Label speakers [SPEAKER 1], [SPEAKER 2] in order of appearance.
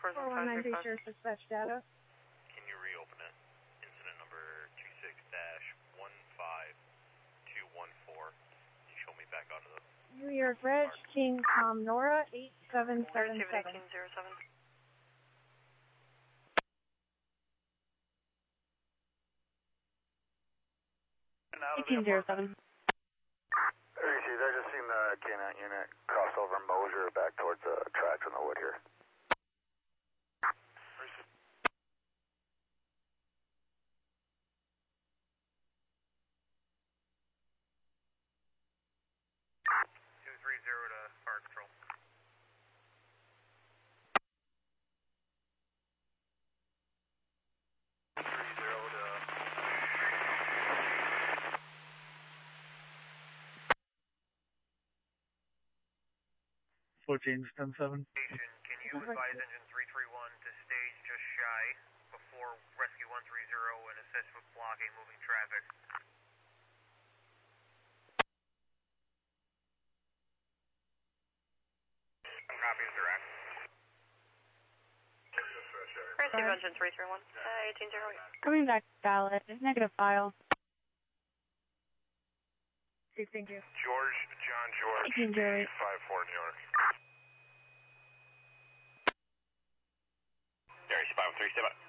[SPEAKER 1] 4193 Sheriff Dispatch data.
[SPEAKER 2] Can you reopen it? Incident number 26-15214. Can you show me back onto the...
[SPEAKER 1] New York Reg, King Tom Nora, 8777.
[SPEAKER 3] 1807.
[SPEAKER 1] 1807.
[SPEAKER 4] I just seen the K9 unit cross over Mosier back towards the tracks in the wood here.
[SPEAKER 2] to fire control.
[SPEAKER 5] Floor change 10-7.
[SPEAKER 2] Can you advise engine 331 to stage just shy before rescue 130 and assist with blocking moving traffic? Copy, direct.
[SPEAKER 3] Rescue engine 331, 1808.
[SPEAKER 1] Coming back to ballot, negative file.
[SPEAKER 6] Thank you.
[SPEAKER 2] John George,
[SPEAKER 1] 54
[SPEAKER 2] New York. There, 513, stay by.